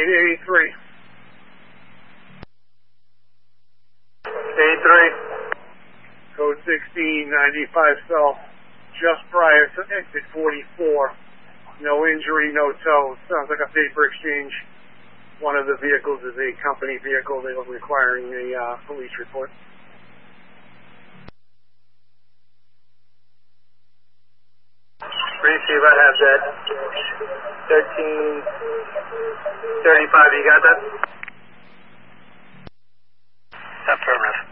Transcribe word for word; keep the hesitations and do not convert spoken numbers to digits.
eighty-three. eighty-three. Code sixteen, ninety-five South, just prior to exit forty-four. No injury, no tow. Sounds like a paper exchange. One of the vehicles is a company vehicle. They are requiring a uh, police report. Receive, I have that. thirteen thirty-five, you got that? Affirmative.